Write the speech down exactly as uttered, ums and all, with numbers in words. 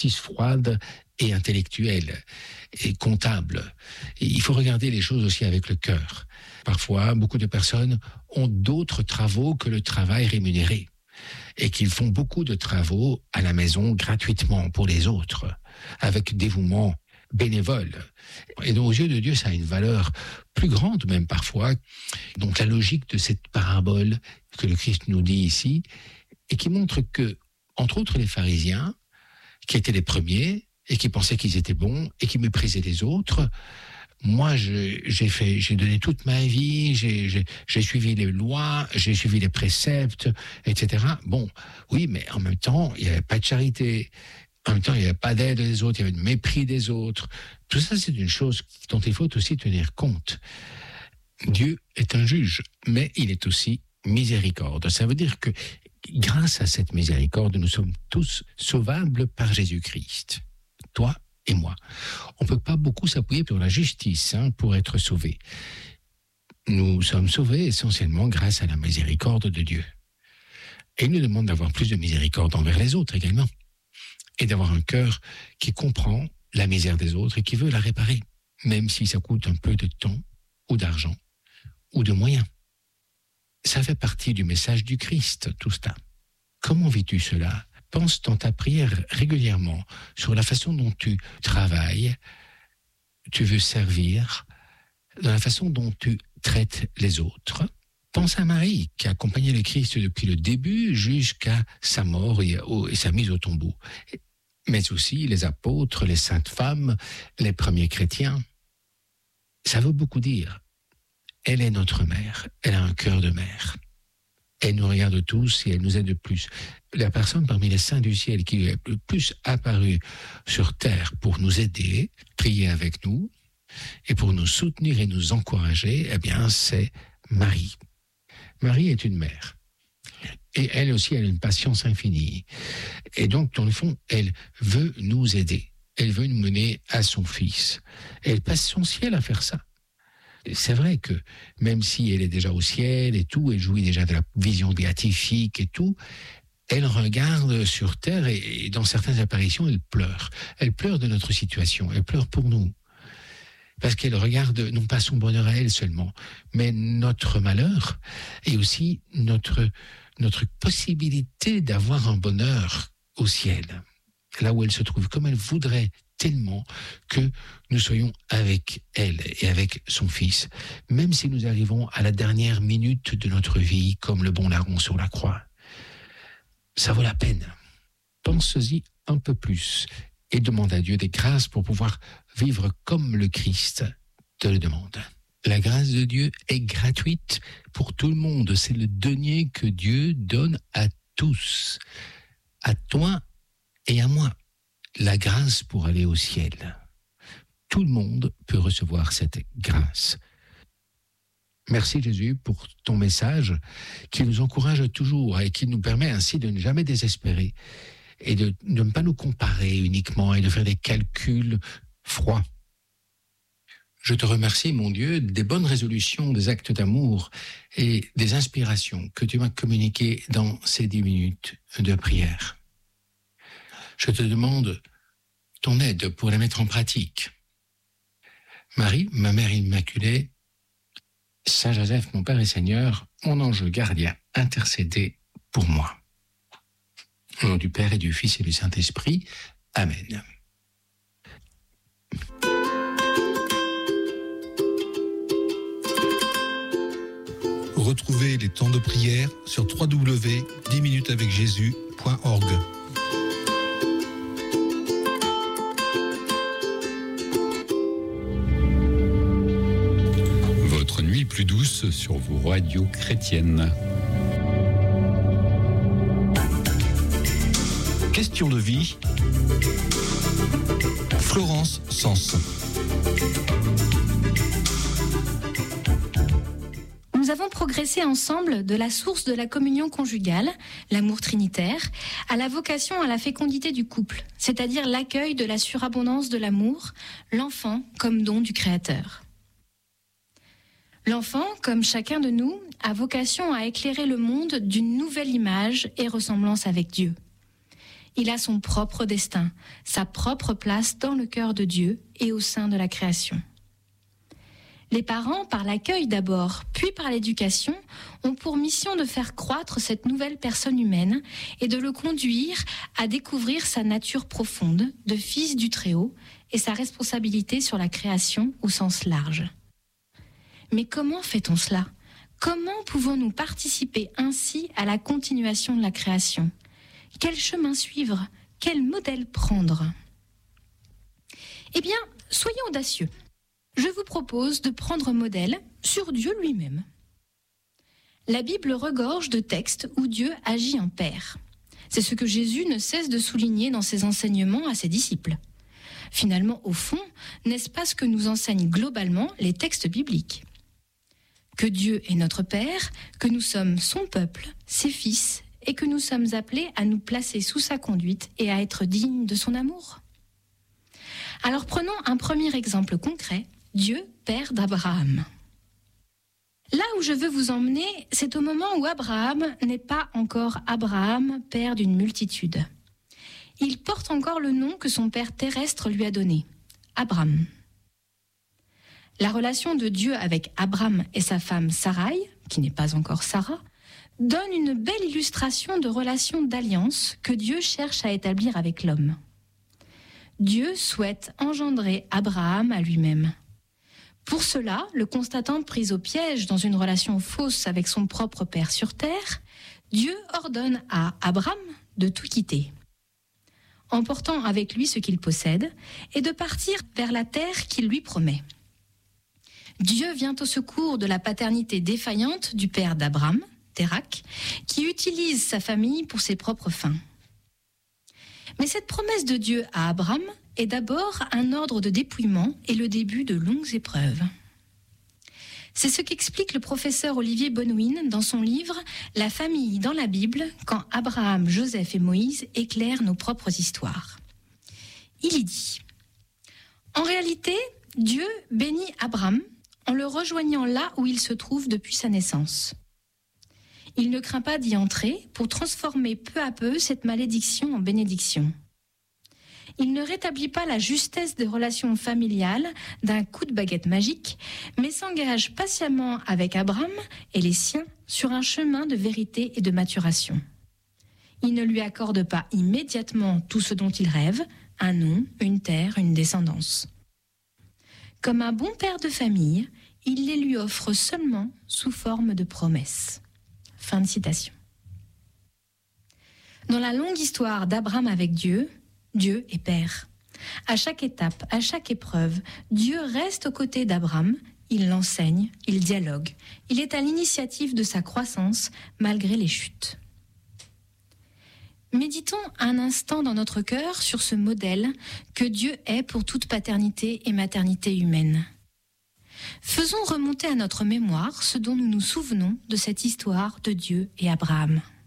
froide et intellectuelle et comptable. Et il faut regarder les choses aussi avec le cœur. Parfois, beaucoup de personnes ont d'autres travaux que le travail rémunéré et qu'ils font beaucoup de travaux à la maison gratuitement pour les autres, avec dévouement bénévole. Et donc, aux yeux de Dieu, ça a une valeur plus grande même parfois. Donc, la logique de cette parabole que le Christ nous dit ici, et qui montre que, entre autres, les pharisiens, qui étaient les premiers, et qui pensaient qu'ils étaient bons, et qui méprisaient les autres, moi, je, j'ai fait, j'ai donné toute ma vie, j'ai, j'ai, j'ai suivi les lois, j'ai suivi les préceptes, et cetera. Bon, oui, mais en même temps, il n'y avait pas de charité. En même temps, il n'y avait pas d'aide des autres, il y avait le mépris des autres. Tout ça, c'est une chose dont il faut aussi tenir compte. Dieu est un juge, mais il est aussi miséricorde. Ça veut dire que grâce à cette miséricorde, nous sommes tous sauvables par Jésus-Christ. Toi et moi. On ne peut pas beaucoup s'appuyer sur la justice hein, pour être sauvés. Nous sommes sauvés essentiellement grâce à la miséricorde de Dieu. Et il nous demande d'avoir plus de miséricorde envers les autres également. Et d'avoir un cœur qui comprend la misère des autres et qui veut la réparer, même si ça coûte un peu de temps ou d'argent ou de moyens. Ça fait partie du message du Christ, tout ça. Comment vis-tu cela ? Pense dans ta prière régulièrement sur la façon dont tu travailles, tu veux servir, dans la façon dont tu traites les autres. Pense à Marie, qui a accompagné le Christ depuis le début jusqu'à sa mort et, et sa mise au tombeau. Mais aussi les apôtres, les saintes femmes, les premiers chrétiens. Ça veut beaucoup dire. Elle est notre mère, elle a un cœur de mère. Elle nous regarde tous et elle nous aide de plus. La personne parmi les saints du ciel qui est le plus apparue sur terre pour nous aider, prier avec nous et pour nous soutenir et nous encourager, eh bien, c'est Marie. Marie est une mère. Et elle aussi, elle a une patience infinie. Et donc, dans le fond, elle veut nous aider. Elle veut nous mener à son Fils. Et elle passe son ciel à faire ça. C'est vrai que même si elle est déjà au ciel et tout, elle jouit déjà de la vision béatifique et tout, elle regarde sur terre et, et dans certaines apparitions, elle pleure. Elle pleure de notre situation, elle pleure pour nous. Parce qu'elle regarde non pas son bonheur à elle seulement, mais notre malheur et aussi notre, notre possibilité d'avoir un bonheur au ciel, là où elle se trouve, comme elle voudrait tellement que nous soyons avec elle et avec son Fils, même si nous arrivons à la dernière minute de notre vie, comme le bon larron sur la croix. Ça vaut la peine. Pense-y un peu plus et demande à Dieu des grâces pour pouvoir vivre comme le Christ te le demande. La grâce de Dieu est gratuite pour tout le monde. C'est le denier que Dieu donne à tous, à toi et à moi. La grâce pour aller au ciel. Tout le monde peut recevoir cette grâce. Merci Jésus pour ton message qui nous encourage toujours et qui nous permet ainsi de ne jamais désespérer et de ne pas nous comparer uniquement et de faire des calculs froids. Je te remercie, mon Dieu, des bonnes résolutions, des actes d'amour et des inspirations que tu m'as communiquées dans ces dix minutes de prière. Je te demande ton aide pour les mettre en pratique. Marie, ma mère immaculée, Saint Joseph, mon Père et Seigneur, mon ange gardien, intercédez pour moi. Au nom du Père et du Fils et du Saint-Esprit. Amen. Retrouvez les temps de prière sur w w w point dix minutes avec jésus point org. Votre nuit plus douce sur vos radios chrétiennes. Question de vie. Florence Sens. Nous avons progressé ensemble de la source de la communion conjugale, l'amour trinitaire, à la vocation à la fécondité du couple, c'est-à-dire l'accueil de la surabondance de l'amour, l'enfant comme don du Créateur. L'enfant, comme chacun de nous, a vocation à éclairer le monde d'une nouvelle image et ressemblance avec Dieu. Il a son propre destin, sa propre place dans le cœur de Dieu et au sein de la création. Les parents, par l'accueil d'abord, puis par l'éducation, ont pour mission de faire croître cette nouvelle personne humaine et de le conduire à découvrir sa nature profonde de fils du Très-Haut et sa responsabilité sur la création au sens large. Mais comment fait-on cela ? Comment pouvons-nous participer ainsi à la continuation de la création ? Quel chemin suivre ? Quel modèle prendre ? Eh bien, soyons audacieux. Je vous propose de prendre modèle sur Dieu lui-même. La Bible regorge de textes où Dieu agit en père. C'est ce que Jésus ne cesse de souligner dans ses enseignements à ses disciples. Finalement, au fond, n'est-ce pas ce que nous enseignent globalement les textes bibliques ? Que Dieu est notre Père, que nous sommes son peuple, ses fils, et que nous sommes appelés à nous placer sous sa conduite et à être dignes de son amour. Alors prenons un premier exemple concret, Dieu, Père d'Abraham. Là où je veux vous emmener, c'est au moment où Abraham n'est pas encore Abraham, père d'une multitude. Il porte encore le nom que son père terrestre lui a donné, Abram. La relation de Dieu avec Abram et sa femme Sarai, qui n'est pas encore Sarah, donne une belle illustration de relation d'alliance que Dieu cherche à établir avec l'homme. Dieu souhaite engendrer Abraham à lui-même. Pour cela, le constatant pris au piège dans une relation fausse avec son propre père sur terre, Dieu ordonne à Abram de tout quitter, emportant avec lui ce qu'il possède, et de partir vers la terre qu'il lui promet. Dieu vient au secours de la paternité défaillante du père d'Abram, Térak, qui utilise sa famille pour ses propres fins. Mais cette promesse de Dieu à Abram est d'abord un ordre de dépouillement et le début de longues épreuves. C'est ce qu'explique le professeur Olivier Bonwin dans son livre « La famille dans la Bible, quand Abraham, Joseph et Moïse éclairent nos propres histoires ». Il y dit « En réalité, Dieu bénit Abram en le rejoignant là où il se trouve depuis sa naissance. Il ne craint pas d'y entrer pour transformer peu à peu cette malédiction en bénédiction. Il ne rétablit pas la justesse des relations familiales d'un coup de baguette magique, mais s'engage patiemment avec Abram et les siens sur un chemin de vérité et de maturation. Il ne lui accorde pas immédiatement tout ce dont il rêve, un nom, une terre, une descendance. Comme un bon père de famille, il les lui offre seulement sous forme de promesses. » Fin de citation. Dans la longue histoire d'Abram avec Dieu, Dieu est Père. À chaque étape, à chaque épreuve, Dieu reste aux côtés d'Abram, il l'enseigne, il dialogue, il est à l'initiative de sa croissance malgré les chutes. Méditons un instant dans notre cœur sur ce modèle que Dieu est pour toute paternité et maternité humaine. Faisons remonter à notre mémoire ce dont nous nous souvenons de cette histoire de Dieu et Abraham.